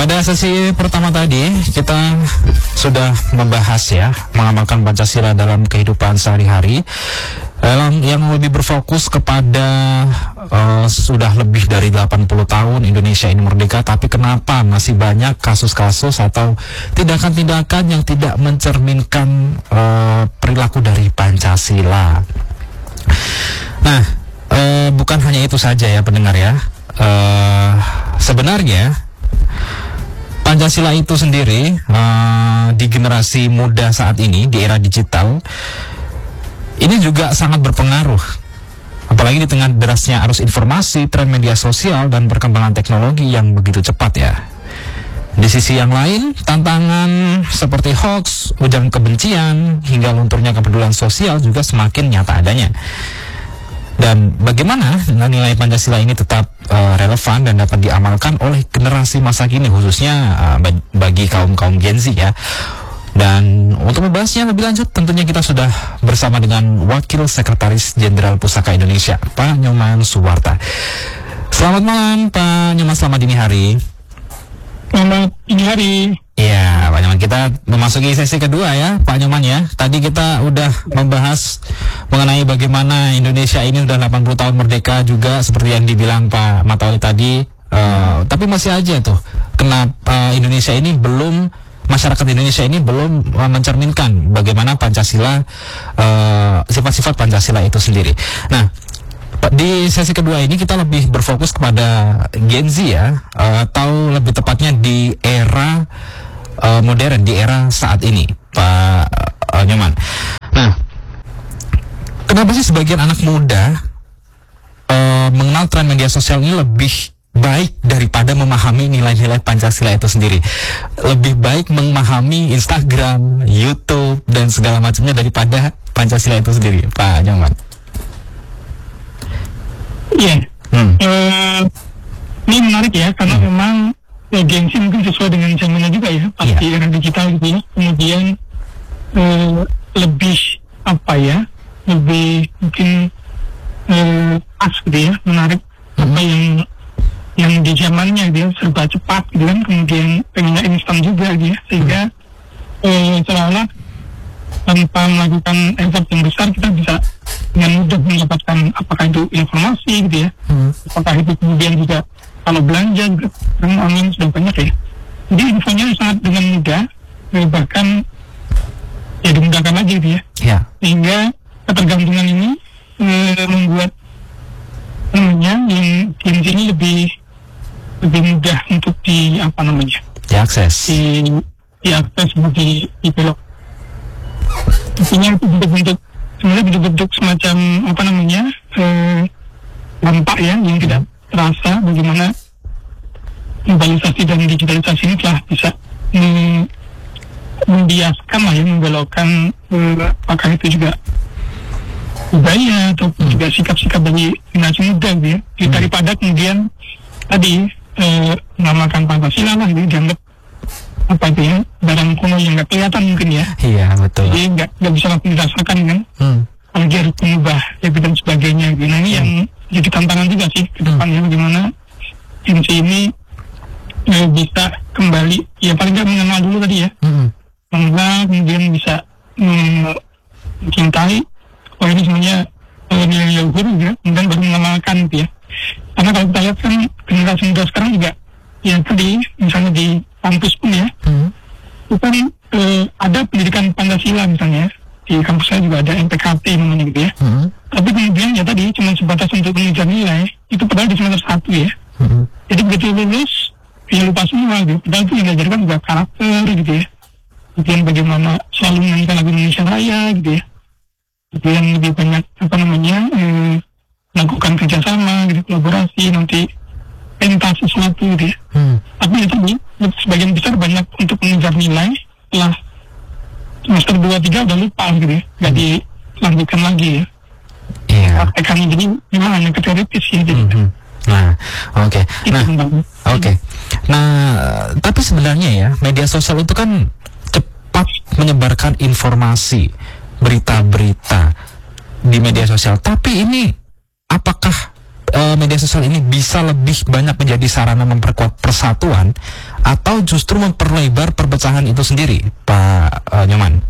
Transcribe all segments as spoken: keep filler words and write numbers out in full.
pada sesi pertama tadi kita sudah membahas ya, mengamalkan Pancasila dalam kehidupan sehari-hari. Dalam yang lebih berfokus kepada uh, sudah lebih dari delapan puluh tahun Indonesia ini merdeka, tapi kenapa masih banyak kasus-kasus atau tindakan-tindakan yang tidak mencerminkan uh, perilaku dari Pancasila. Nah, uh, bukan hanya itu saja ya pendengar ya. Uh, sebenarnya Pancasila itu sendiri uh, di generasi muda saat ini, di era digital, ini juga sangat berpengaruh, apalagi di tengah derasnya arus informasi, tren media sosial, dan perkembangan teknologi yang begitu cepat ya. Di sisi yang lain, tantangan seperti hoax, ujaran kebencian, hingga lunturnya kepedulian sosial juga semakin nyata adanya. Dan bagaimana nilai Pancasila ini tetap uh, relevan dan dapat diamalkan oleh generasi masa kini, khususnya uh, bagi kaum-kaum Gen Z ya. Dan untuk membahasnya lebih lanjut, tentunya kita sudah bersama dengan Wakil Sekretaris Jenderal Pusaka Indonesia, Pak Nyoman Suwarta. Selamat malam, Pak Nyoman, selamat dini hari. Selamat dini hari. Iya, Pak Nyoman, kita memasuki sesi kedua ya, Pak Nyoman ya. Tadi kita udah membahas mengenai bagaimana Indonesia ini sudah delapan puluh tahun merdeka juga, seperti yang dibilang Pak Matauli tadi. Uh, tapi masih aja tuh, kenapa uh, Indonesia ini belum masyarakat Indonesia ini belum mencerminkan bagaimana Pancasila, uh, sifat-sifat Pancasila itu sendiri. Nah, di sesi kedua ini kita lebih berfokus kepada Gen Z ya, uh, atau lebih tepatnya di era uh, modern, di era saat ini, Pak uh, Nyoman. Nah, kenapa sih sebagian anak muda uh, mengenal tren media sosial ini lebih baik daripada memahami nilai-nilai Pancasila itu sendiri? Lebih baik memahami Instagram, YouTube, dan segala macamnya daripada Pancasila itu sendiri, Pak Nyoman. Iya, hmm. uh, ini menarik ya, karena hmm. memang ya, Gen Z mungkin sesuai dengan zamannya juga ya, pasti yeah. era digital gitu ya. Kemudian uh, lebih apa ya, lebih mungkin uh, pas gitu ya, menarik hmm. apa yang yang di zamannya dia serba cepat gitu kan, kemudian pengennya instan juga gitu ya, sehingga eh, seolah-olah tanpa melakukan effort yang besar kita bisa dengan mudah mendapatkan apakah itu informasi gitu ya, hmm. apakah itu kemudian juga kalau belanja juga kan online sudah banyak ya, jadi infonya sangat dengan mudah, eh, bahkan ya dimudahkan aja gitu ya, yeah. sehingga ketergantungan ini eh, membuat namanya yang Gen Z ini lebih lebih mudah untuk di apa namanya diakses, di diakses di dibelok. Intinya itu bentuk-bentuk sebenarnya bentuk-bentuk semacam apa namanya eh, dampak ya yang tidak terasa bagaimana globalisasi dan digitalisasi ini telah bisa mm, membiaskan lah ya, membelokkan eh, apakah itu juga budaya atau hmm. juga sikap-sikap dari generasi muda gitu ya, hmm. daripada kemudian tadi eh, mengamalkan Pancasila lah gitu, dianggap apa itu ya, barang kuno yang nggak kelihatan mungkin ya. Iya betul. Jadi nggak nggak bisa langsung dirasakan kan, hmm. kalau dia harus mengubah ya dan sebagainya gitu. Nah ini hmm. yang jadi tantangan juga sih ke depannya, hmm. bagaimana Gen Z ini eh, bisa kembali ya paling nggak mengenal dulu tadi ya, hmm. mengenal kemudian bisa mm, mencintai oh ini sebenarnya uh, nilai luhur ya, kemudian baru mengamalkan gitu ya. Karena kalau kita lihat kan generasi muda sekarang juga ya tadi misalnya di kampus pun ya, hmm. itu kan uh, ada pendidikan Pancasila misalnya, di kampus saya juga ada M P K T namanya gitu ya, hmm. tapi kemudian ya tadi cuma sebatas untuk mengejar nilai, itu padahal di semester satu ya, hmm. jadi begitu lulus ya lupa semua gitu, padahal itu yang diajarkan juga karakter gitu ya, kemudian bagaimana selalu menyanyikan lagu Indonesia Raya gitu ya, yang lebih banyak apa namanya eh, melakukan kerjasama gitu, kolaborasi, nanti pentas sesuatu gitu ya. Hmm. Tapi itu nih sebagian besar banyak untuk mengejar nilai setelah semester dua tiga udah lupa gitu ya, nggak hmm. dilanjutkan lagi ya. Iya. Praktekan jadi memang hanya ke teoritis ya jadi. Hmm. Nah, oke. Okay. Nah, oke. Okay. Nah, tapi sebenarnya ya media sosial itu kan cepat menyebarkan informasi, berita-berita di media sosial. Tapi ini apakah uh, media sosial ini bisa lebih banyak menjadi sarana memperkuat persatuan atau justru memperlebar perpecahan itu sendiri, Pak uh, Nyoman?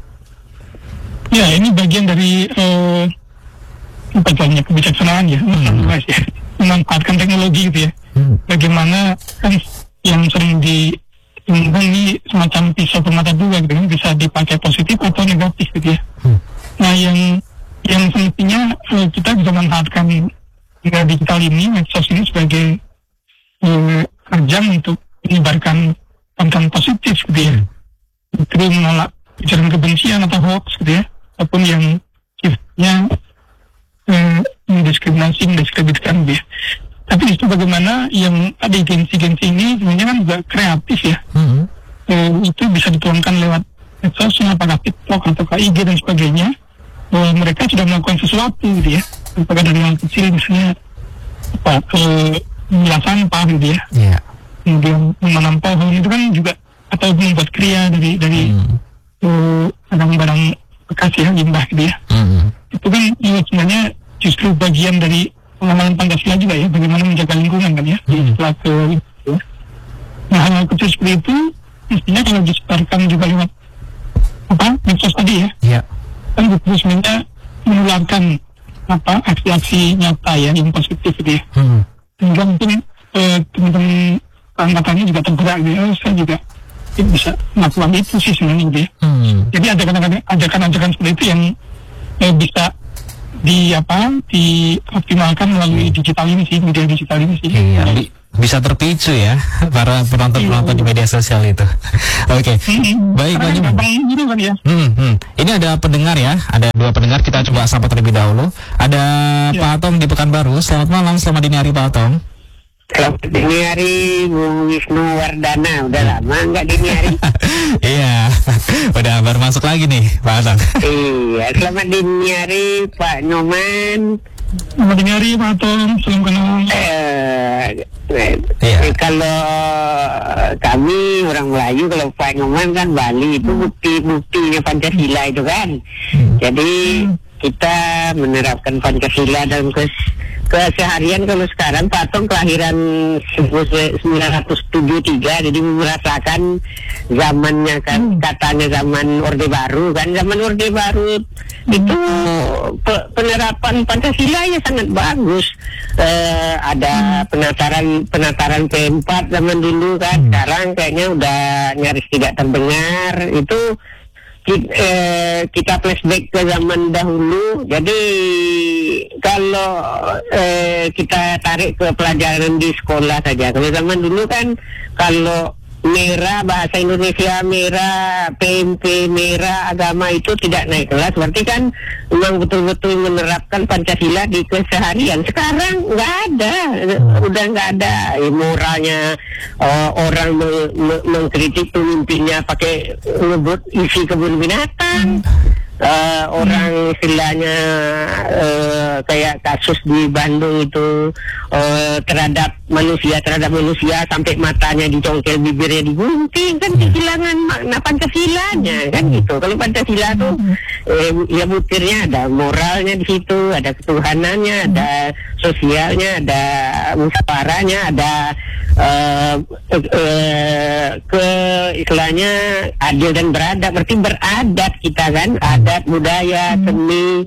Ya, ini bagian dari uh, apa namanya, kebijaksanaan ya, hmm. ya, memanfaatkan teknologi gitu ya. Hmm. Bagaimana kan yang sering di ini semacam pisau bermata dua gitu kan, bisa dipakai positif atau negatif gitu ya. Hmm. Nah, yang yang semestinya uh, kita bisa memanfaatkan media digital ini, medsos ini sebagai uh, ajang untuk menyebarkan konten positif gitu ya. Itu menolak ujaran kebencian atau hoax gitu ya, ataupun yang sifatnya uh, mendiskriminasi, mendiskreditkan gitu ya. Tapi itu bagaimana yang ada agensi-agensi ini sebenarnya kan juga kreatif ya. Mm-hmm. E, itu bisa dituangkan lewat medsos, apakah TikTok atau I G dan sebagainya. Bahwa mereka sudah melakukan sesuatu gitu ya. Apakah dari yang kecil misalnya apa, e, menjelaskan apa gitu ya. Yeah. Kemudian menanam pohon itu kan juga, atau membuat kriya dari dari mm. e, barang-barang bekas ya, limbah gitu ya. Mm-hmm. Itu kan ya, sebenarnya justru bagian dari pengamalan Pancasila juga ya, bagaimana menjaga lingkungan kan ya, hmm. setelah ke ya. Nah, hal kecil seperti itu mestinya kalau disebarkan juga lewat apa medsos tadi ya, yeah. kan itu sebenarnya menularkan apa aksi-aksi nyata ya, yang positif gitu ya. Hmm. Sehingga mungkin eh, teman-teman angkatannya juga tergerak gitu, oh, saya juga bisa melakukan itu sih sebenarnya gitu ya. Hmm. Jadi ajakan-ajakan seperti itu yang eh, bisa di apa dioptimalkan melalui digital ini sih, media digital ini sih. Iya, bi- bisa terpicu ya para penonton-penonton di media sosial itu. Oke, okay. hmm, baik Pak Nyoman. Kan ya. hmm, hmm. Ini ada pendengar ya, ada dua pendengar, kita coba sapa terlebih dahulu. Ada ya. Pak Atom di Pekanbaru. Selamat malam, selamat dini hari Pak Atom. Selamat dini hari Bung Wisnu Wardana. Udah lama nggak dini hari? Iya, udah baru masuk lagi nih Pak Atom. Iya, selamat dini hari Pak Nyoman. Selamat dini hari Pak Atom. Salam kenal. Eh, iya. eh, kalau kami orang Melayu, kalau Pak Nyoman kan Bali, itu bukti-buktinya Pancasila itu kan. Hmm. Jadi kita menerapkan Pancasila dalam kes keseharian. Kalau sekarang Pak Tong kelahiran sembilan ratus tujuh puluh tiga, jadi merasakan zamannya kan, katanya zaman Orde Baru kan, zaman Orde Baru itu pe- penerapan Pancasila ya sangat bagus. Eh, ada penataran penataran P empat zaman dulu kan, sekarang kayaknya udah nyaris tidak terdengar. Itu kita, eh, kita flashback ke zaman dahulu. Jadi kalau eh, kita tarik ke pelajaran di sekolah saja, kalau zaman dulu kan kalau merah bahasa Indonesia merah, P M P merah, agama itu tidak naik kelas, berarti kan memang betul-betul menerapkan Pancasila di keseharian. Sekarang nggak ada, udah nggak ada eh, moralnya. Uh, orang me- me- mengkritik pemimpinnya pakai ngebut isi kebun binatang. Uh, orang istilahnya uh, kayak kasus di Bandung itu uh, terhadap manusia terhadap manusia sampai matanya dicongkel, bibirnya digunting, kan kehilangan makna Pancasilanya kan gitu. Kalau Pancasila tuh eh, ya butirnya ada moralnya di situ, ada ketuhanannya, ada sosialnya, ada musyawarahnya, ada uh, uh, ke istilahnya adil dan beradab, berarti beradat kita kan, adat budaya seni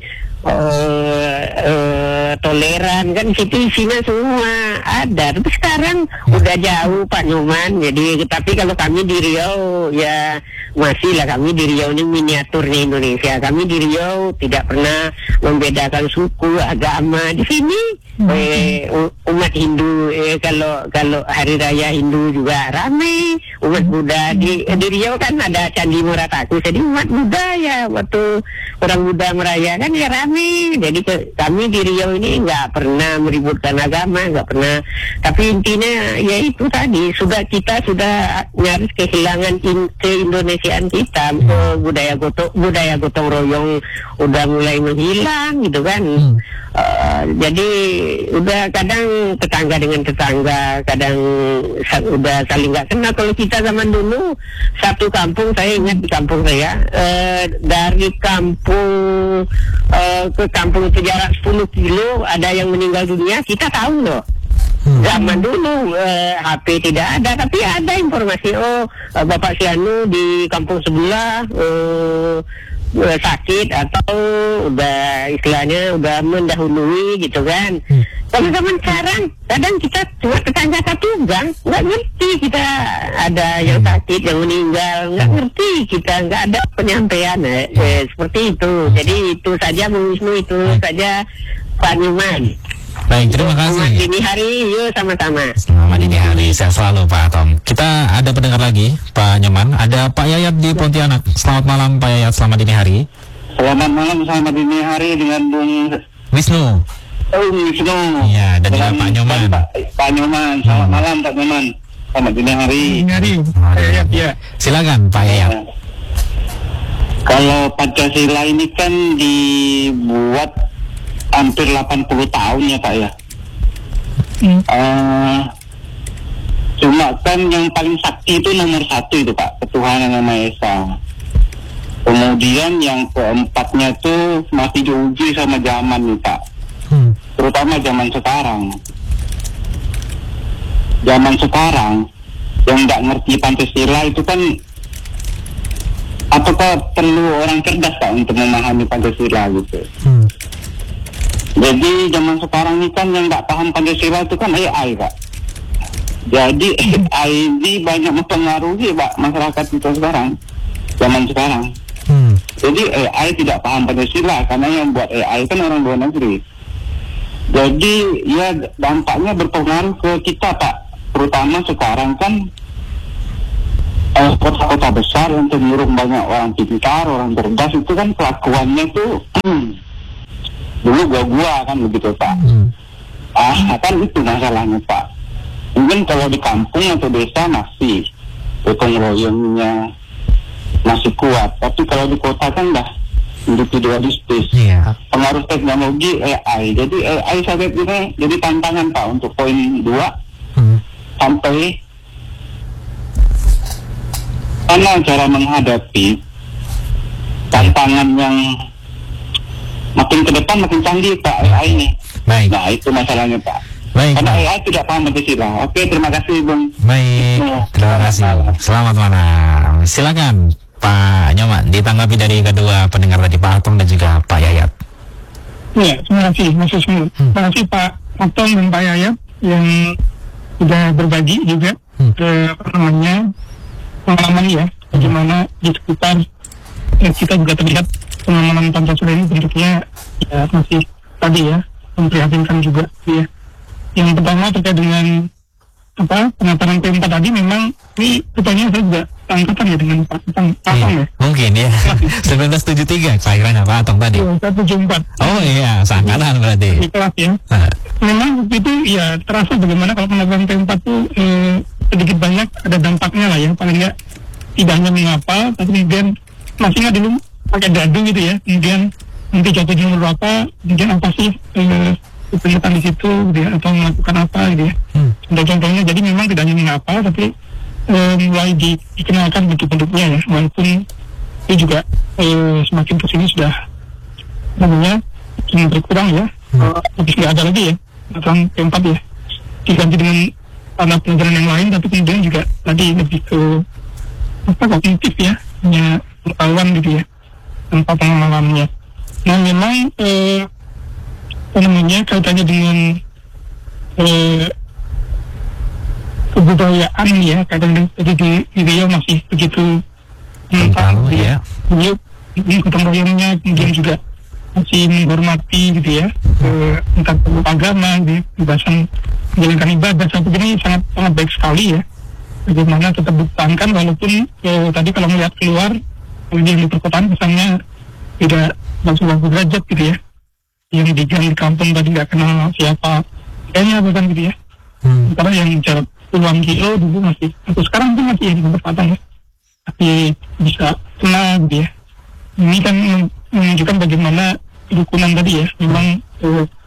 uh, uh, toleran kan, situ isinya semua ada. Tapi sekarang udah jauh Pak Nyoman. Jadi tapi kalau kami di Riau ya masih lah, kami di Riau ini miniaturnya Indonesia. Kami di Riau tidak pernah membedakan suku agama. Di sini eh, umat Hindu eh, kalau kalau hari raya Hindu juga ramai. Umat Buddha di di Riau kan ada Candi Murataku. Jadi umat Buddha ya waktu orang Buddha merayakan ya ramai. Jadi ke, kami di Riau ini nggak pernah meributkan agama, nggak pernah. Tapi intinya ya itu tadi, sudah kita sudah nyaris kehilangan in, keindonesiaan kita. Hmm. Budaya gotong budaya gotong royong udah mulai menghilang gitu kan. Hmm. Uh, jadi udah kadang tetangga dengan tetangga, kadang sa- udah saling nggak kenal. Kalau kita zaman dulu satu kampung, saya ingat di kampung saya, uh, dari kampung uh, ke kampung itu jarak sepuluh kilo, ada yang meninggal dunia, kita tahu loh. Zaman dulu uh, H P tidak ada, tapi ada informasi, oh uh, Bapak Sianu di kampung sebelah uh, uh, sakit atau udah istilahnya udah mendahului gitu kan. Hmm. Kalau zaman sekarang kadang kita cuma tetangga satu gang, nggak ngerti kita ada yang sakit, yang meninggal, nggak ngerti kita, nggak ada penyampaian eh, eh, seperti itu. Jadi itu saja Bu Wisnu, itu saja Pak Nyoman. Baik, terima kasih. Selamat dini hari, yuk sama-sama. Selamat dini hari, sehat selalu Pak Atom. Kita ada pendengar lagi, Pak Nyoman. Ada Pak Yayat di Pontianak. Selamat malam Pak Yayat, selamat dini hari. Selamat malam, selamat dini hari dengan Bung Wisnu. Oh, Wisnu. Iya, dan juga Pak Nyoman. Pak, Pak Nyoman, selamat hmm. malam Pak Nyoman. Selamat dini hari. Dini hari, Pak Yayat ya. Silakan Pak Yayat. Ya. Kalau Pancasila ini kan dibuat hampir delapan puluh tahun ya Pak ya. Hmm. Uh, cuma kan yang paling sakti itu nomor satu itu Pak, ketuhanan yang Maha Esa. Kemudian yang keempatnya itu masih diuji sama zaman nih Pak. Hmm. Terutama zaman sekarang. Zaman sekarang yang nggak ngerti Pancasila itu kan, apakah perlu orang cerdas Pak untuk memahami Pancasila gitu. Hmm. Jadi zaman sekarang ini kan yang nggak paham Pancasila itu kan A I Pak. Jadi A I ini banyak mempengaruhi Pak masyarakat kita sekarang, zaman sekarang. Hmm. Jadi A I tidak paham Pancasila karena yang buat A I kan orang luar negeri. Jadi ya dampaknya berpengaruh ke kita Pak. Terutama sekarang kan eh, kota-kota besar yang cenderung banyak orang pintar, orang cerdas itu kan kelakuannya tuh dulu gua-gua kan begitu Pak. Hmm. Ah, kan itu masalahnya Pak. Mungkin kalau di kampung atau desa masih gotong royongnya masih kuat, tapi kalau di kota kan dah individualistis. Yeah. Pengaruh teknologi A I. Jadi A I saya kira jadi tantangan Pak untuk poin dua hmm. sampai karena cara menghadapi tantangan yang makin ke depan makin canggih Pak A I ini. Baik. Nah itu masalahnya Pak. Baik. Karena A I tidak paham Pancasila. Oke, terima kasih Bung. Baik. Terima kasih. Selamat malam. Silakan Pak Nyoman ditanggapi dari kedua pendengar tadi, Pak Atom dan juga Pak Yayat. Ya, terima kasih Mas Wisnu. Hmm. Terima kasih Pak Atom dan Pak Yayat yang sudah berbagi juga hmm. ke apa namanya pengalaman ya, bagaimana di sekitar ya, kita juga terlihat pengalaman Pancasila ini bentuknya ya masih tadi ya memprihatinkan juga ya. Yang pertama terkait dengan apa penataran P empat tadi, memang ini rupanya saya juga angkatan ya dengan Pak Atong iya, ya. Mungkin ya. seribu sembilan ratus tujuh puluh tiga kelahirannya Pak Atong tadi. Iya, seratus tujuh puluh empat. Oh iya, seangkatan berarti. Di kelas ya. Nah. Memang itu ya terasa bagaimana kalau penataran P empat itu eh, sedikit banyak ada dampaknya lah ya. Paling nggak tidak hanya menghafal, tapi kemudian masih nggak dulu pakai dadu gitu ya. Kemudian nanti jatuh di umur apa, kemudian apa sih eh, kegiatan di situ gitu ya, atau melakukan apa gitu ya. Hmm. Ada contohnya, jadi memang tidak hanya menghafal, tapi eh, mulai di, dikenalkan bentuk-bentuknya ya, walaupun itu juga eh, semakin kesini sudah namanya semakin berkurang ya. Hmm. Tapi tidak ada lagi ya tentang P empat ya, diganti dengan anak pelajaran yang lain, tapi kemudian juga tadi lebih ke apa kognitif ya, hanya pengetahuan gitu ya, tanpa pengalamannya. Nah memang eh, apa namanya kaitannya dengan eh, kebudayaan ya, kadang-kadang di Riau masih begitu kental ya, beliau ini gotong royongnya, kemudian juga masih menghormati gitu ya, eh, entah agama gitu, kebebasan menjalankan ibadah, saya pikir ini sangat sangat baik sekali ya. Bagaimana tetap dipertahankan walaupun eh, tadi kalau melihat keluar kemudian di perkotaan kesannya tidak langsung langsung derajat gitu ya, yang di gang di kampung tadi nggak kenal siapa kayaknya bukan gitu ya. Hmm. Karena yang jarak puluhan kilo dulu masih, atau sekarang itu masih yang di perkotaan ya, tapi bisa kenal gitu ya. Ini kan menunjukkan bagaimana kerukunan tadi ya, memang eh,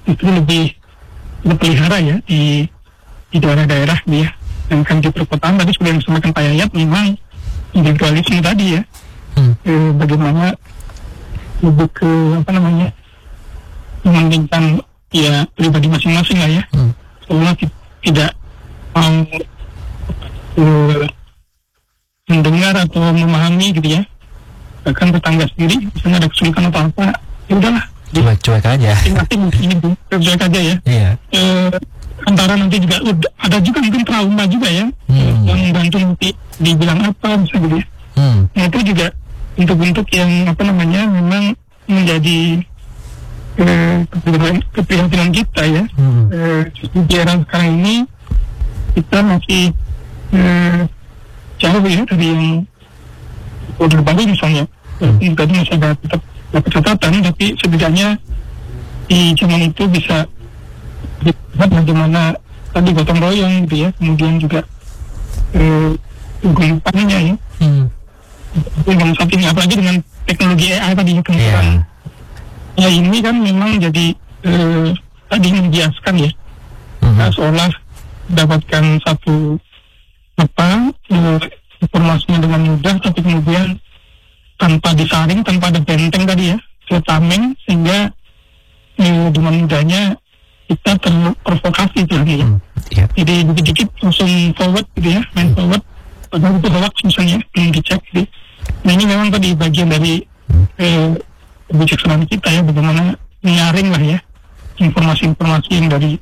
itu lebih berpelihara ya di di daerah-daerah dia, yang kan di perkotaan tadi sudah yang disampaikan Pak Yayat memang individualisme tadi ya, hmm. eh, bagaimana lebih ke apa namanya mementingkan ya pribadi masing-masing lah ya, hmm. seolah tidak mau uh, mendengar atau memahami gitu ya, bahkan tetangga sendiri misalnya ada kesulitan atau apa, ya udahlah cuek-cuek aja, ini cuek aja ya. Yeah. Uh, antara nanti juga udah, ada juga mungkin trauma juga ya, hmm. yang membantu nanti dibilang apa misalnya gitu ya. Hmm. Nah itu juga bentuk-bentuk yang apa namanya memang menjadi eh, keprihatinan kita ya. Hmm. Eh, di era sekarang ini kita masih eh, jauh ya dari yang order baru misalnya. Hmm. Tadi masih ada tetap dapat catatan, tapi setidaknya di zaman itu bisa lihat bagaimana tadi gotong royong gitu ya, kemudian juga eh, guyupannya ya. Hmm. Dengan saat ini apalagi dengan teknologi A I tadi kemudian yeah. ya ini kan memang jadi eh, tadi membiaskan ya, mm-hmm. nah, seolah dapatkan satu apa eh, informasinya dengan mudah, tapi kemudian tanpa disaring, tanpa ada benteng tadi ya, tameng, sehingga eh, dengan mudahnya kita terprovokasi itu lagi ya. Mm, yeah. Jadi dikit-dikit langsung forward gitu ya, main forward, padahal itu hoax misalnya, belum dicek gitu. Nah ini memang tadi bagian dari eh, kebijaksanaan kita ya, bagaimana menyaring lah ya informasi-informasi yang dari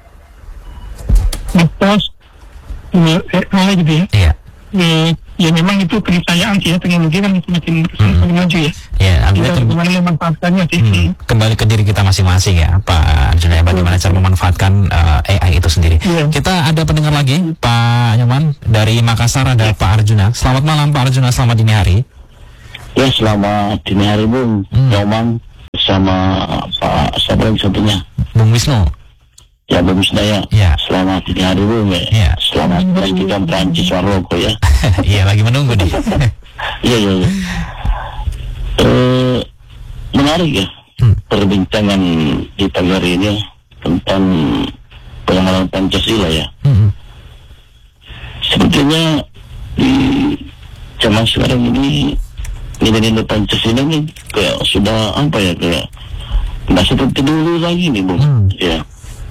ngepost A I gitu ya. Iya. Eh, ya memang itu keniscayaan sih ya, teknologi kan semakin semakin hmm. maju ya. Ya, kita bagaimana memanfaatkannya sih. Hmm. Kembali ke diri kita masing-masing ya, Pak Arjuna, bagaimana cara memanfaatkan uh, A I itu sendiri. Yeah. Kita ada pendengar lagi, Pak Nyoman dari Makassar, ada Pak Arjuna. Selamat malam Pak Arjuna, selamat dini hari. Ya, selamat dini hari Bung hmm. Nyoman sama Pak siapa yang satunya? Bung Wisnu. Ya, Bung Wisnu ya. Ya. Selamat dini hari Bung ya. Ya. Selamat melanjutkan Perancis Maroko ya. Iya, lagi menunggu nih. Iya, iya, iya. Eh, menarik ya hmm. perbincangan di pagi hari ini tentang pengembangan Pancasila ya. Hmm. Sebetulnya di zaman sekarang ini nilai-nilai Pancasila ini kayak sudah apa ya, kayak nggak seperti dulu lagi nih Bung. Hmm. Ya,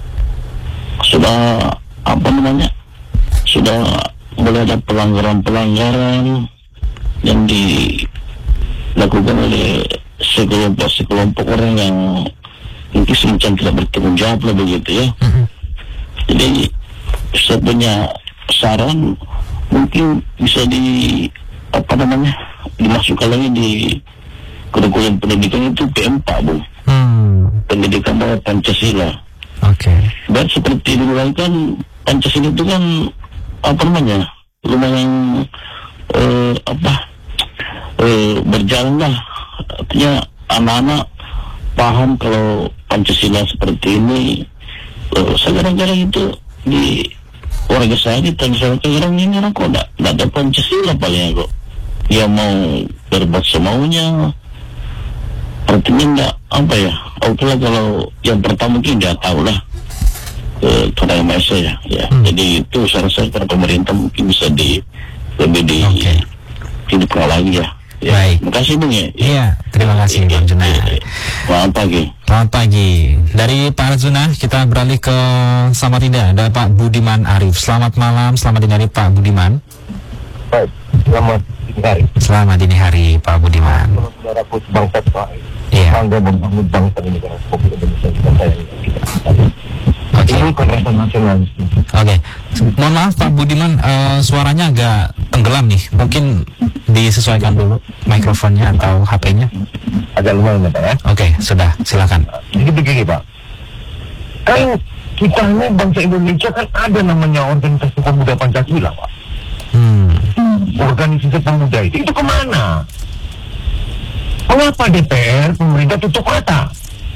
sudah apa namanya, sudah mulai ada pelanggaran-pelanggaran yang dilakukan oleh sekelompok-sekelompok orang yang mungkin semacam tidak bertanggung jawab lah begitu ya. Mm-hmm. Jadi saya punya saran, mungkin bisa di apa namanya dimasukkan lagi di kurikulum pendidikan itu P empat Bu. Hmm. Pendidikan bahwa Pancasila. Oke. Okay. Dan seperti dulu kan Pancasila itu kan apa namanya lumayan eh, apa eh, berjalan lah, artinya anak-anak paham kalau Pancasila seperti ini. Eh, sekarang-kadang itu di warga saya di Tangerang sekarang ini orang kok tidak ada Pancasila paling kok dia mau berbuat semaunya, artinya enggak apa ya, oke lah kalau yang pertama mungkin dia tahu lah ke Tuhan Yang Maha Esa ya, ya. Hmm. Jadi itu saya rasa para pemerintah mungkin bisa di lebih di okay. hidupkan lagi ya. Ya. Baik. Terima kasih Bung ya. Iya, terima kasih Bang Arjuna. Selamat pagi. Selamat pagi. Dari Pak Arjuna kita beralih ke Samarinda, ada Pak Budiman Arif. Selamat malam, selamat dini hari Pak Budiman. Baik, selamat dini hari. Selamat dini hari Pak Budiman. Saudara bangsa Pak. Iya. Bangga membangun bangsa ini dengan Republik Indonesia kita sayang kita. Oke. Ini kekuatan nasional. Oke. Mohon maaf Pak Budiman, uh, suaranya agak tenggelam nih. Mungkin disesuaikan dulu mikrofonnya atau H P-nya. Agak lumayan ya Pak ya. Oke, sudah, silakan. Jadi begini Pak. Kan kita ini bangsa Indonesia kan ada namanya organisasi pemuda Pancasila Pak. Hmm. Organisasi pemuda itu, itu kemana? Mengapa D P R, pemerintah tutup mata?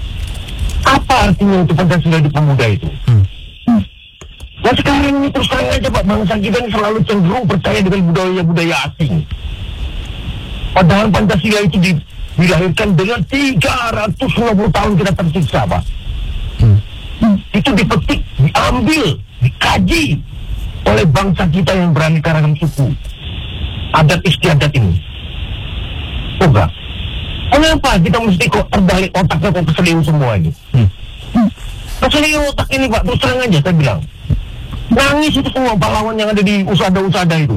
Apa artinya itu Pancasila di pemuda itu? Hmm. Nah sekarang ini terus terang aja Pak, bangsa kita ini selalu cenderung percaya dengan budaya-budaya asing. Padahal Pancasila itu di, dilahirkan dengan tiga ratus lima puluh tahun kita tersiksa Pak. Hmm. itu dipetik, diambil, dikaji oleh bangsa kita yang beraneka ragam suku, adat istiadat ini. Enggak. Kenapa kita mesti kok terbalik otaknya kok keseliu semua ini? Hmm. Keseliu otak ini Pak, terus terang aja saya bilang. Nangis itu semua pahlawan yang ada di usada-usada itu.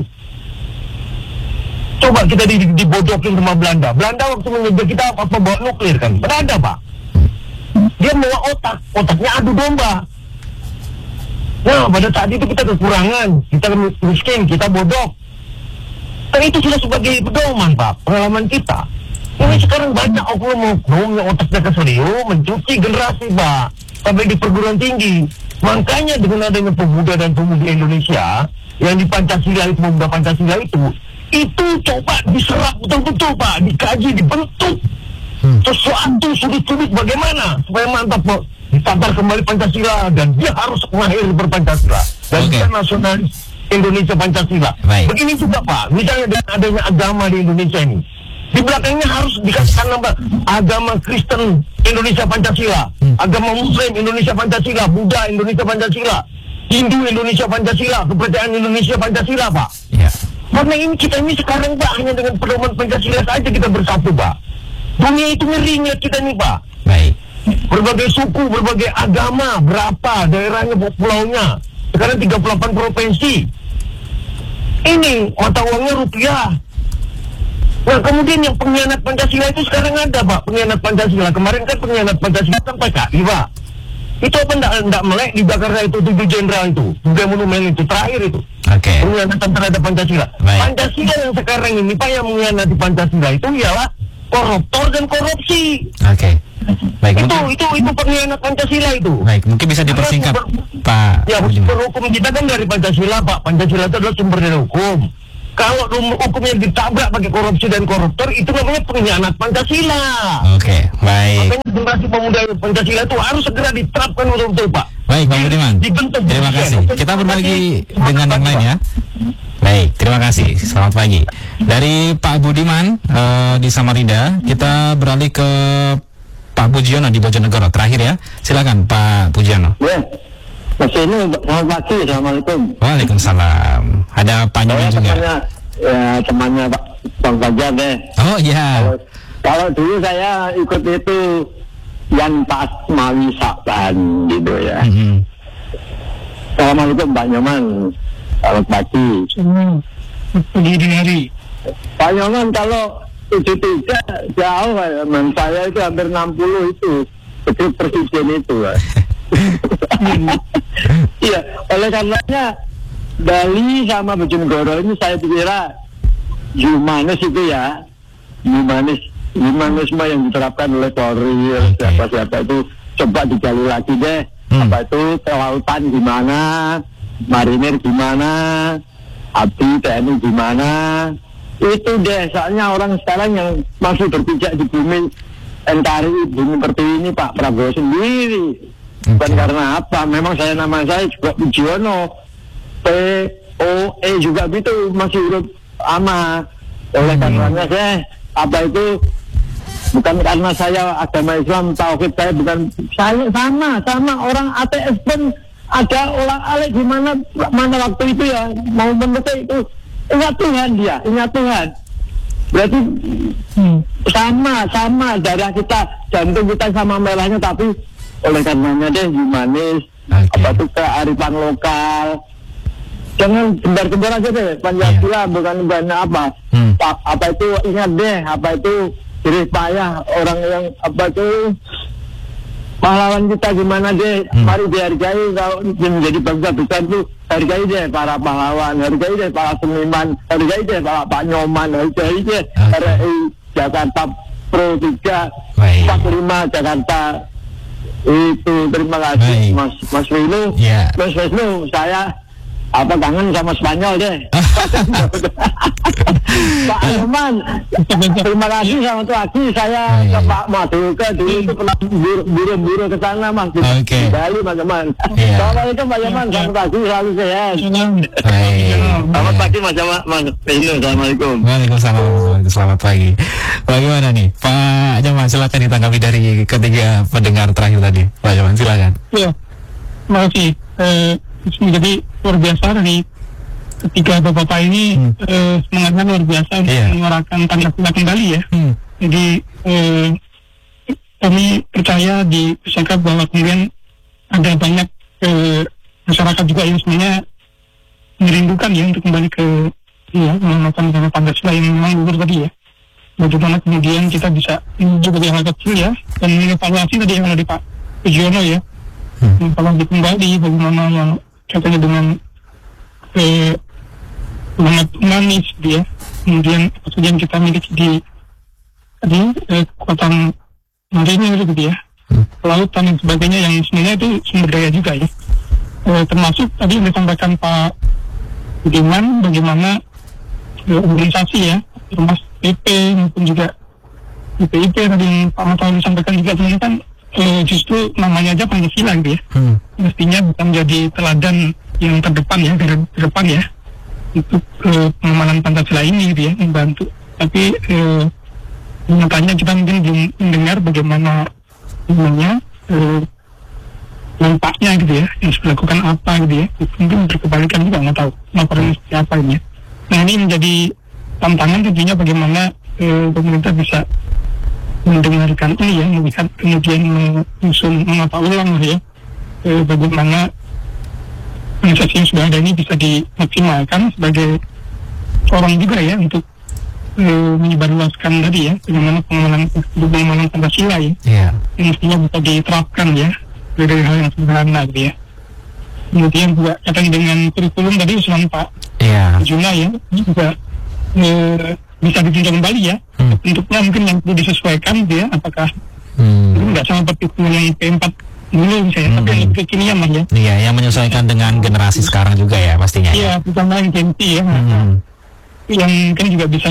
Coba kita dibodohin sama Belanda. Belanda waktu menyebut kita apa bawa nuklir kan? Berada Pak. Dia bawa otak, otaknya adu domba. Nah pada saat itu kita kekurangan, kita miskin, kita bodoh. Dan itu sudah sebagai pedoman Pak, pengalaman kita. Ini sekarang banyak oknum-oknum yang otaknya keseliu mencuci generasi Pak, sampai di perguruan tinggi. Makanya dengan adanya pemuda dan pemudi Indonesia yang di Pancasila itu, pemuda Pancasila itu, itu coba diserap betul-betul Pak, dikaji, dibentuk hmm. sesuatu sudut-sudut bagaimana supaya mantap Pak, ditatar kembali Pancasila dan dia harus mengakhiri berpancasila dan okay. dia nasionalis Indonesia Pancasila. Baik. Begini juga Pak, misalnya dengan adanya agama di Indonesia ini, di belakangnya harus dikasihkan nama agama Kristen Indonesia Pancasila, hmm. agama Muslim Indonesia Pancasila, Buddha Indonesia Pancasila, Hindu Indonesia Pancasila, kepercayaan Indonesia Pancasila Pak. Yeah. Karena ini kita ini sekarang Pak, hanya dengan pedoman Pancasila saja kita bersatu Pak. Dunia itu ngerinya kita nih Pak. Baik. Berbagai suku, berbagai agama, berapa daerahnya, pulaunya. Sekarang tiga puluh delapan provinsi. Ini mata uangnya rupiah. Nah kemudian yang pengkhianat Pancasila itu sekarang ada Pak, pengkhianat Pancasila. Kemarin kan pengkhianat Pancasila kan P K I Pak. Itu apa enggak, enggak melek di Jakarta itu tujuh jenderal itu, tiga monumen itu, terakhir itu. Oke. Okay. Pengkhianatan terhadap Pancasila. Baik. Pancasila yang sekarang ini Pak yang mengkhianati Pancasila itu ialah koruptor dan korupsi. Oke. Okay. Baik. Itu mungkin, itu itu pengkhianat Pancasila itu. Baik, mungkin bisa dipersingkat Pak. Ya, sumber hukum kita kan dari Pancasila Pak. Pancasila itu adalah sumber dari hukum. Kalau hukumnya ditabrak pakai korupsi dan koruptor, itu namanya pengkhianat Pancasila. Oke, okay, baik. Makanya generasi pemuda Pancasila itu harus segera diterapkan betul-betul Pak. Baik, Bang Budiman. Terima kasih. Kita berbagi dengan yang lain ya. Baik, terima kasih. Selamat pagi. Dari Pak Budiman uh, di Samarinda, kita beralih ke Pak Pujiono di Bojonegoro. Terakhir ya, silakan Pak Pujiono. Ya. Mas ini, selamat pagi, Assalamualaikum. Waalaikumsalam. Ada Pak Nyoman juga. Temannya, ya temannya Pak Bang Fajar deh. Oh iya. Kalau, kalau dulu saya ikut itu yang pas Mawisakan gitu ya. Mm-hmm. Assalamualaikum Pak Nyoman. Selamat pagi. Pagi dini hari. Pak Nyoman kalau tujuh tiga jauh, teman saya itu hampir enam puluh itu. Betul presiden itu. Iya, oleh karenanya Bali sama Bojonegoro ini saya kira humanis itu ya, humanis, humanisme yang diterapkan oleh Polri, siapa-siapa itu coba digali lagi deh. Hmm. Apa itu kelautan gimana, marinir gimana, abdi T N I gimana, itu deh. Soalnya orang sekarang yang masih berpijak di bumi N K R I, bumi Pertiwi ini Pak Prabowo sendiri. Bukan okay. Karena apa, memang saya nama saya juga Pujiono, P O E juga gitu, masih huruf ama. Oleh hmm. karenanya saya apa itu bukan karena saya agama Islam, tauhid saya bukan, saya sama sama orang A T S pun ada olah alik gimana mana waktu itu ya mau mendetik itu ingat Tuhan dia, ingat Tuhan. Berarti hmm. sama sama darah kita, jantung kita sama merahnya, tapi oleh karenanya deh humanis, okay. Apa tuh kearifan lokal, jangan gembar-gembar aja deh Pancasila, yeah. Bukan banyak apa, hmm. apa, apa itu ingat deh, apa itu jerih payah orang yang apa itu pahlawan kita gimana deh, hmm. Mari dihargai kalau menjadi bangsa besar itu, hargai deh para pahlawan, hargai deh para seniman, hargai deh para Pak Nyoman, hargai deh okay. R I Jakarta Pro tiga, empat lima Jakarta. Itu terima kasih. Baik. Mas Mas Wisnu, yeah. Mas Wisnu, saya apa kangen sama Spanyol deh. Pak Arman, terima kasih sama tuh Aki, saya Baik. Ke Pak Maduka dulu itu pernah buru-buru ke sana Mas. Oke. Okay. Di Bali Mas Yaman. Yeah. Assalamualaikum Pak Yaman, selamat pagi, selalu sehat. Selamat pagi Mas Yaman, Mas Wisnu, assalamualaikum. Waalaikumsalam, selamat pagi. Bagaimana nih Pak Yaman, silakan ditanggapi dari ketiga pendengar terakhir tadi. Pak Yaman, silakan. Iya. terima kasih. Eh, jadi luar biasa dari ketiga bapak-bapak ini hmm. eh, semangatnya luar biasa untuk yeah. menyuarakan Pancasila kembali ya. Hmm. Jadi eh, kami percaya di Pusaka bahwa kemudian ada banyak eh, masyarakat juga yang sebenarnya merindukan ya untuk kembali ke ya melakukan Pancasila yang memang luhur tadi ya. Bagaimana kemudian kita bisa menuju ke hal kecil ya dan mengevaluasi tadi yang ada di Pak Pujiono ya. Hmm. Kalau kembali bagaimana yang katanya dengan eh, semangat humanis dia, kemudian apa saja yang kita miliki di tadi eh, kekuatan marinir gitu ya, kelautan dan sebagainya yang sebenarnya itu sumber daya juga ya. Eh, termasuk tadi yang disampaikan Pak Budiman bagaimana eh, organisasi ya, termasuk P P maupun juga I P I P tadi yang Pak Matau disampaikan juga sebenarnya kan eh, justru namanya aja Pancasila gitu ya. Hmm. Mestinya bisa menjadi teladan yang terdepan ya, terdepan ya untuk eh, pengamalan Pancasila ini gitu ya, membantu. Tapi eh, nyatanya kita mungkin belum mendengar bagaimana namanya eh, nampaknya gitu ya, yang sudah lakukan apa gitu ya, mungkin berkebalikan juga nggak tahu laporan seperti apa ini. Nah ini menjadi tantangan tentunya bagaimana eh, pemerintah bisa mendengarkan ini ya, melihat kemudian menyusun menata ulang ya, eh, bagaimana organisasi yang sudah ada ini bisa dimaksimalkan sebagai forum juga ya untuk uh, menyebarluaskan tadi ya bagaimana pengenalan pengenalan Pancasila ya, yeah. yang mestinya bisa diterapkan ya dari hal yang sederhana gitu ya. Kemudian juga kaitan dengan kurikulum tadi usulan Pak yeah. Juna ya, ini juga uh, bisa ditinjau kembali ya. Hmm. Bentuknya mungkin yang perlu disesuaikan gitu ya, apakah hmm. nggak sama seperti yang P empat dulu misalnya, hmm. tapi yang lebih kekinian lah ya. Iya, yang menyesuaikan dengan generasi sekarang juga ya pastinya. Iya, terutama yang Gen Z ya. Hmm. Yang mungkin juga bisa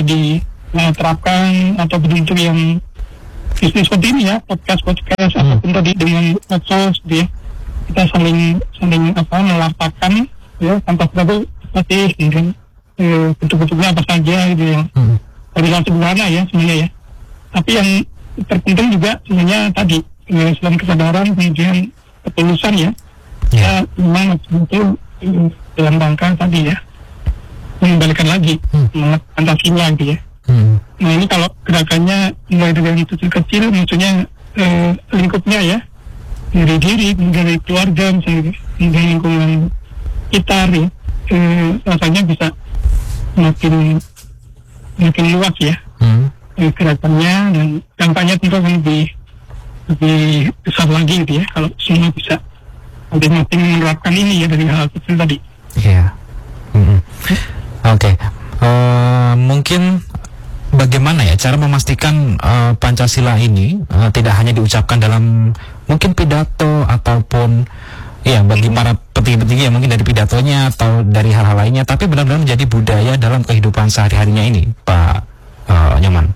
diterapkan atau bentuk yang bisnis seperti ini ya, podcast-podcast hmm. ataupun tadi dengan medsos dia. Kita saling saling apa melartakan ya, tanpa perlu pasti mungkin eh, bentuk-bentuknya apa saja gitu ya. Hmm. Dari hal sederhana ya sebenarnya ya. Tapi yang terpenting juga sebenarnya tadi eh, selain kesadaran kemudian ketulusan ya. Yeah. Ya memang betul dalam rangka tadi ya mengembalikan lagi semangat hmm. Pancasila gitu ya. Hmm. Nah ini kalau gerakannya mulai dari kecil-kecil maksudnya eh, lingkupnya ya dari diri, dari keluarga misalnya, dari lingkungan sekitar ya, eh, rasanya bisa makin makin luas ya hmm. eh, gerakannya dan dampaknya tentu akan lebih lebih besar lagi gitu ya kalau semua bisa masing-masing menerapkan ini ya dari hal kecil tadi. Iya. Yeah. Mm-hmm. Oke. Okay. Uh, mungkin bagaimana ya cara memastikan uh, Pancasila ini uh, tidak hanya diucapkan dalam mungkin pidato ataupun ya bagi para petinggi-petinggi ya mungkin dari pidatonya atau dari hal-hal lainnya, tapi benar-benar menjadi budaya dalam kehidupan sehari-harinya ini, Pak uh, Nyoman.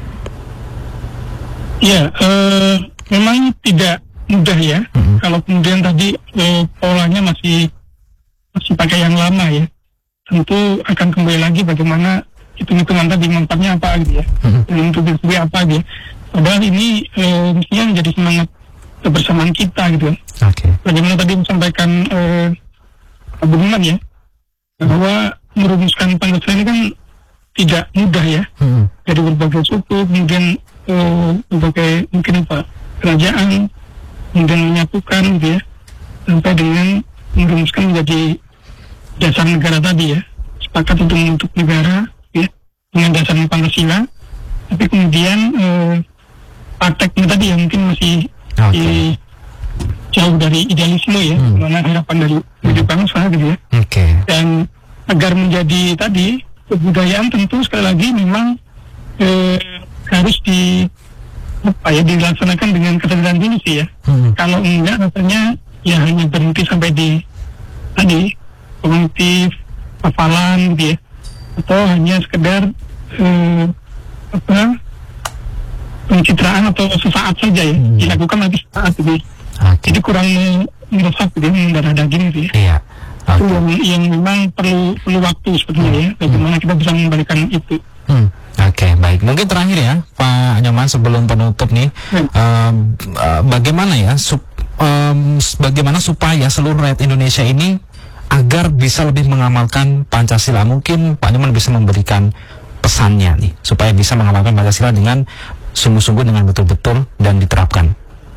Ya, uh, memang tidak mudah ya. Mm-hmm. Kalau kemudian tadi uh, polanya masih masih pakai yang lama ya, tentu akan kembali lagi bagaimana hitung-hitungan tadi manfaatnya apa gitu ya, mm-hmm. untuk diri apa gitu. Padahal ini uh, mestinya menjadi semangat kebersamaan kita gitu ya. Okay. Bagaimana tadi disampaikan uh, Abu Budiman ya, bahwa merumuskan Pancasila ini kan tidak mudah ya, mm-hmm. dari berbagai suku, kemudian uh, berbagai mungkin apa kerajaan, kemudian menyatukan gitu ya, sampai dengan merumuskan menjadi dasar negara tadi ya, sepakat untuk membentuk negara ya dengan dasar Pancasila, tapi kemudian eh, prakteknya tadi yang mungkin masih okay. eh, jauh dari idealisme ya, hmm. mana harapan dari hidup hmm. bangsa gitu ya. Okay. Dan agar menjadi tadi kebudayaan tentu sekali lagi memang eh, harus di apa ya dilaksanakan dengan kesadaran dulu sih ya. Hmm. Kalau enggak rasanya ya hanya berhenti sampai di tadi kognitif, hafalan gitu ya, atau hanya sekedar eh, apa pencitraan atau sesaat saja ya, hmm. dilakukan nanti sesaat gitu. Okay. Jadi kurang meresap gitu, mendarah daging gitu ya. Iya. Okay. Itu yang, yang memang perlu perlu waktu sebetulnya hmm. ya, bagaimana kita bisa mengembalikan itu. Hmm. Oke, okay, baik. Mungkin terakhir ya, Pak Nyoman sebelum penutup nih, hmm. uh, uh, bagaimana ya sup, um, bagaimana supaya seluruh rakyat Indonesia ini agar bisa lebih mengamalkan Pancasila. Mungkin Pak Nyoman bisa memberikan pesannya nih supaya bisa mengamalkan Pancasila dengan sungguh-sungguh, dengan betul-betul dan diterapkan.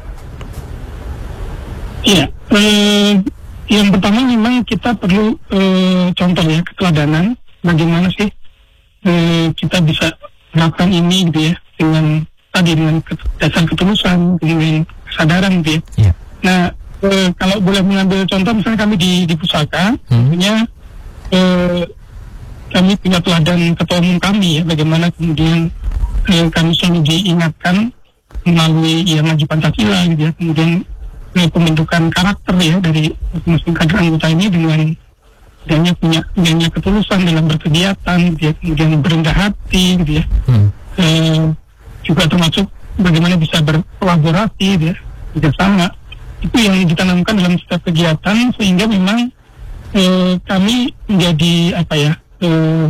Iya, eh, yang pertama memang kita perlu eh, contoh ya, keteladanan. Bagaimana sih eh, kita bisa melakukan ini gitu ya, dengan tadi dengan dasar ketulusan, dengan kesadaran gitu ya. Yeah. Nah, eh, kalau boleh mengambil contoh, misalnya kami di, di Pusaka, tentunya hmm. eh, kami punya teladan ketua umum kami ya, bagaimana kemudian eh, kami selalu diingatkan melalui ya ngaji Pancasila gitu ya, kemudian eh, pembentukan karakter ya dari masing-masing kader anggota ini dengan adanya punya punya ketulusan dalam berkegiatan gitu ya, kemudian berendah hati gitu ya. Hmm. Eh, juga termasuk bagaimana bisa berkolaborasi gitu ya, bersama. Itu yang ditanamkan dalam setiap kegiatan, sehingga memang eh, kami menjadi apa ya eh,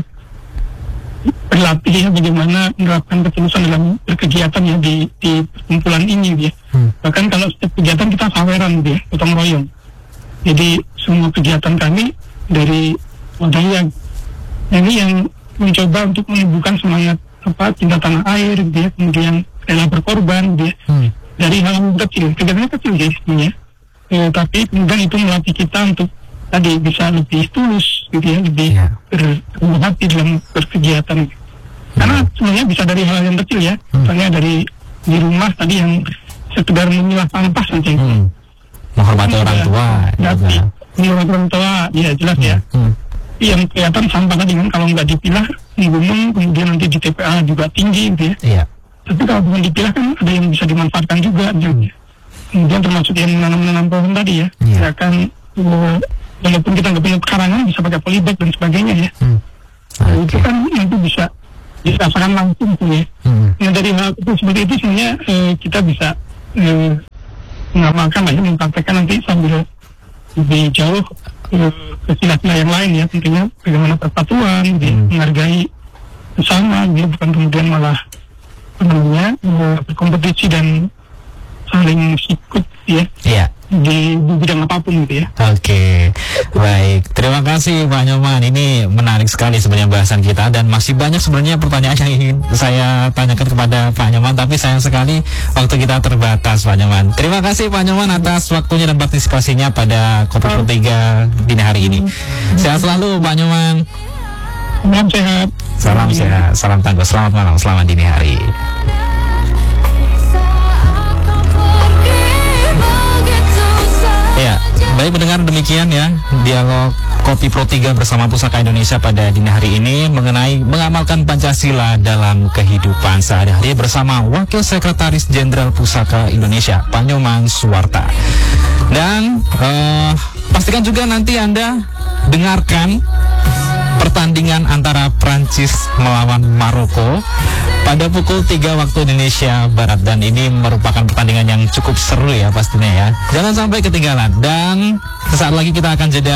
berlatih ya bagaimana menerapkan ketulusan dalam berkegiatan ya di, di perkumpulan ini gitu ya. Hmm. Bahkan kalau setiap kegiatan kita saweran gitu ya, gotong royong. Jadi semua kegiatan kami dari wadahnya ini yang mencoba untuk menumbuhkan semangat apa cinta tanah air gitu ya, kemudian rela berkorban gitu ya. Hmm. Dari hal yang kecil, kegiatannya kecil ya sebenarnya, eh, tapi kemudian itu melatih kita untuk tadi bisa lebih tulus gitu ya, lebih yeah. berhati dalam berkegiatan. Hmm. Karena sebenarnya bisa dari hal yang kecil ya, hmm. misalnya dari di rumah tadi yang sekedar memilah sampah saja. Hmm. Menghormati orang tua. Menghormati orang tua, ya jelas hmm. ya. Hmm. Yang kelihatan sampah tadi kan kalau nggak dipilah, menggunung, kemudian nanti di T P A juga tinggi gitu ya. Iya. Tapi kalau bukan dipilah kan ada yang bisa dimanfaatkan juga. Hmm. Kemudian termasuk yang menanam-menanam pohon tadi ya. Iya. Ya kan, uh, walaupun kita nggak punya pekarangan, bisa pakai polybag dan sebagainya ya. Hmm. Okay. Itu kan nanti bisa dirasakan langsung tuh ya. Hmm. Nah dari hal itu seperti itu sebenarnya eh, kita bisa eh, mengamalkan lah ya, mempraktekkan nanti sambil lebih jauh eh, ke sila-sila yang lain ya, tentunya bagaimana persatuan, hmm. menghargai bersama, gitu, bukan kemudian malah apa namanya eh, berkompetisi dan saling sikut ya. Iya. Di, di bidang apapun gitu ya. Oke, baik. Terima kasih Pak Nyoman. Ini menarik sekali sebenarnya bahasan kita, dan masih banyak sebenarnya pertanyaan yang ingin saya tanyakan kepada Pak Nyoman, tapi sayang sekali waktu kita terbatas, Pak Nyoman. Terima kasih Pak Nyoman atas waktunya dan partisipasinya pada Kopi Pro tiga dini hari ini. Sehat selalu Pak Nyoman. Salam sehat. Salam sehat, salam tangguh. Selamat malam, selamat dini hari. Ya, baik pendengar, demikian ya dialog Kopi Pro tiga bersama Pusaka Indonesia pada dini hari ini mengenai mengamalkan Pancasila dalam kehidupan sehari-hari bersama Wakil Sekretaris Jenderal Pusaka Indonesia, Pak Nyoman Suwarta. Dan uh, pastikan juga nanti Anda dengarkan pertandingan antara Prancis melawan Maroko pada pukul tiga waktu Indonesia Barat, dan ini merupakan pertandingan yang cukup seru ya pastinya ya. Jangan sampai ketinggalan, dan sesaat lagi kita akan jeda